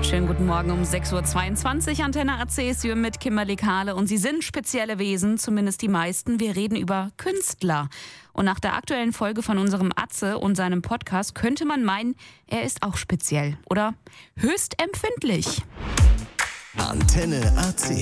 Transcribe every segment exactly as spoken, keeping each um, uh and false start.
Schönen guten Morgen um sechs Uhr zweiundzwanzig. Antenne A C ist hier mit Kimberly Kahle und sie sind spezielle Wesen, zumindest die meisten. Wir reden über Künstler. Und nach der aktuellen Folge von unserem Atze und seinem Podcast könnte man meinen, er ist auch speziell oder höchst empfindlich. Antenne A C.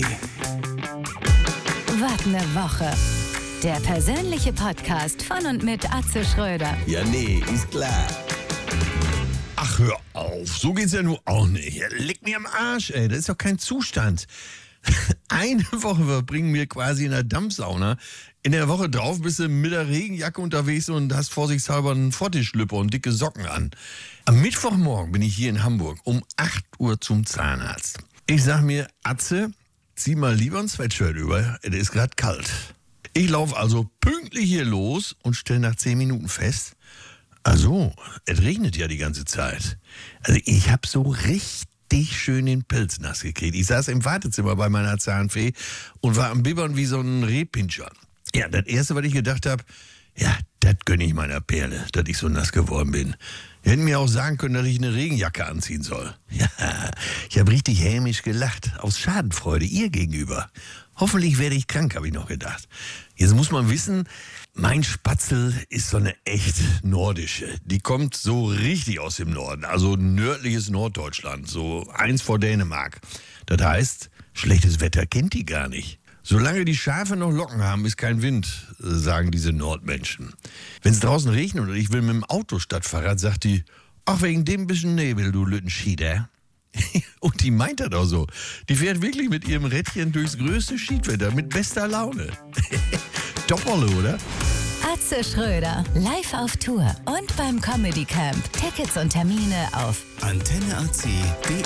Was ne Woche. Der persönliche Podcast von und mit Atze Schröder. Ja, nee, ist klar. Ach, hör auf, so geht's ja nur auch nicht. Leck mir am Arsch, ey, das ist doch kein Zustand. Eine Woche verbringen wir quasi in der Dampfsauna. In der Woche drauf bist du mit der Regenjacke unterwegs und hast vorsichtshalber einen Fottischlüpper und dicke Socken an. Am Mittwochmorgen bin ich hier in Hamburg um acht Uhr zum Zahnarzt. Ich sag mir, Atze, zieh mal lieber ein Sweatshirt über, es ist gerade kalt. Ich laufe also pünktlich hier los und stelle nach zehn Minuten fest, ach so, es regnet ja die ganze Zeit. Also ich habe so richtig schön den Pelz nass gekriegt. Ich saß im Wartezimmer bei meiner Zahnfee und war am Bibbern wie so ein Rehpinscher. Ja, das Erste, was ich gedacht habe, ja, das gönne ich meiner Perle, dass ich so nass geworden bin. Die hätten mir auch sagen können, dass ich eine Regenjacke anziehen soll. Ja, ich habe richtig hämisch gelacht, aus Schadenfreude ihr gegenüber. Hoffentlich werde ich krank, habe ich noch gedacht. Jetzt muss man wissen, mein Spatzel ist so eine echt nordische. Die kommt so richtig aus dem Norden, also nördliches Norddeutschland, so eins vor Dänemark. Das heißt, schlechtes Wetter kennt die gar nicht. Solange die Schafe noch Locken haben, ist kein Wind, sagen diese Nordmenschen. Wenn es draußen regnet und ich will mit dem Auto statt Fahrrad, sagt die, ach, wegen dem bisschen Nebel, du Lüttenschieder. Und die meint das auch so. Die fährt wirklich mit ihrem Rädchen durchs größte Schiedwetter mit bester Laune. Topperle, oder? Atze Schröder, live auf Tour und beim Comedy Camp. Tickets und Termine auf antenne a c punkt d e